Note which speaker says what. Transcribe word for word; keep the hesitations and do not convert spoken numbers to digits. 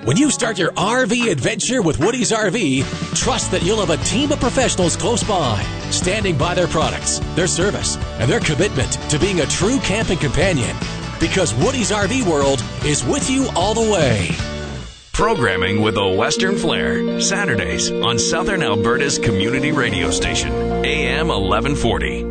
Speaker 1: When you start your R V adventure with Woody's R V, trust that you'll have a team of professionals close by, standing by their products, their service, and their commitment to being a true camping companion. Because Woody's R V World is with you all the way.
Speaker 2: Programming with a Western flair, Saturdays on Southern Alberta's community radio station, A M eleven forty.